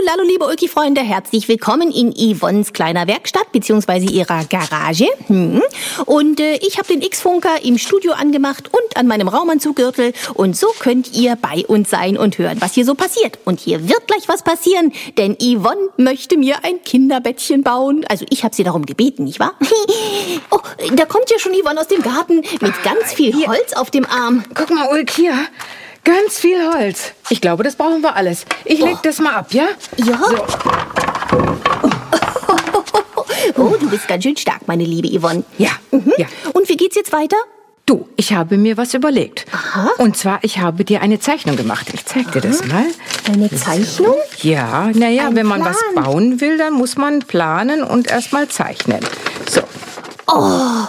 Hallo, liebe Ulki-Freunde, herzlich willkommen in Yvonnes kleiner Werkstatt bzw. ihrer Garage. Und ich habe den X-Funker im Studio angemacht und an meinem Raumanzuggürtel. Und so könnt ihr bei uns sein und hören, was hier so passiert. Und hier wird gleich was passieren, denn Yvonne möchte mir ein Kinderbettchen bauen. Also ich habe sie darum gebeten, nicht wahr? Oh, da kommt ja schon Yvonne aus dem Garten mit ganz viel Holz auf dem Arm. Guck mal, Ulk, hier. Ganz viel Holz. Ich glaube, das brauchen wir alles. Ich leg das mal ab, ja? Ja. So. Oh, du bist ganz schön stark, meine liebe Yvonne. Ja, ja. Und wie geht's jetzt weiter? Du, ich habe mir was überlegt. Aha. Und zwar, ich habe dir eine Zeichnung gemacht. Ich zeig dir das mal. Eine Zeichnung? Ja, naja, Ein wenn man Plan. was bauen will, dann muss man planen und erst mal zeichnen. So. Oh,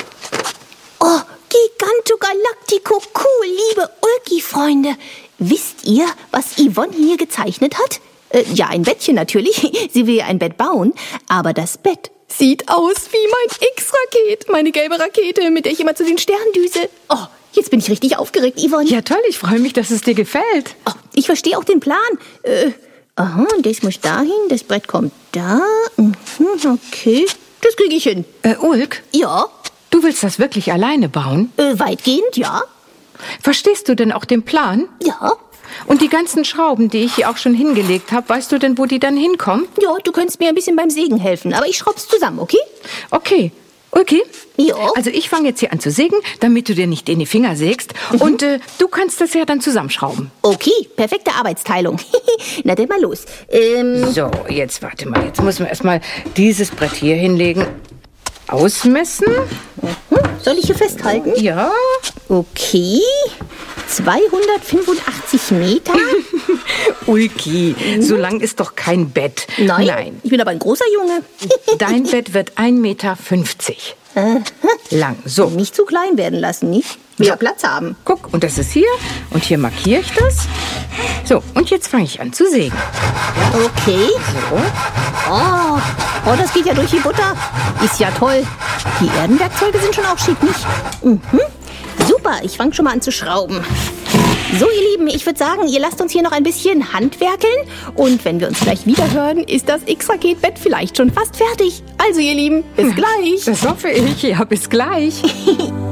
Gigantogalactico, cool, liebe Ulki-Freunde. Wisst ihr, was Yvonne hier gezeichnet hat? Ja, ein Bettchen natürlich. Sie will ja ein Bett bauen. Aber das Bett sieht aus wie mein X-Raket. Meine gelbe Rakete, mit der ich immer zu den Sternen düse. Oh, jetzt bin ich richtig aufgeregt, Yvonne. Ja, toll, ich freue mich, dass es dir gefällt. Oh, ich verstehe auch den Plan. Aha, das muss dahin, das Brett kommt da. Okay, das kriege ich hin. Ulk, Ja, du willst das wirklich alleine bauen? weitgehend, ja. Verstehst du denn auch den Plan? Ja. Und die ganzen Schrauben, die ich hier auch schon hingelegt habe, weißt du denn, wo die dann hinkommen? Ja, du könntest mir ein bisschen beim Sägen helfen, aber ich schraub's zusammen, okay? Okay. Okay. Ja. Also ich fange jetzt hier an zu sägen, damit du dir nicht in die Finger sägst. Und du kannst das ja dann zusammenschrauben. Okay, perfekte Arbeitsteilung. Na, dann mal los. So, jetzt warte mal. Jetzt müssen wir erstmal dieses Brett hier hinlegen. Ausmessen. Soll ich hier festhalten? Ja. Okay. 285 Meter? Ulki, so lang ist doch kein Bett. Nein. Ich bin aber ein großer Junge. Dein Bett wird 1,50 Meter lang. So. Nicht zu klein werden lassen, nicht? Mehr Platz haben. Guck, und das ist hier. Und hier markiere ich das. So, und jetzt fange ich an zu sägen. Okay. So. Oh, das geht ja durch die Butter. Ist ja toll. Die Erdenwerkzeuge sind schon auch schick, nicht? Super, ich fange schon mal an zu schrauben. So, ihr Lieben, ich würde sagen, ihr lasst uns hier noch ein bisschen handwerkeln. Und wenn wir uns gleich wieder hören, ist das X-Raket-Bett vielleicht schon fast fertig. Also, ihr Lieben, bis gleich. Das hoffe ich. Ja, bis gleich.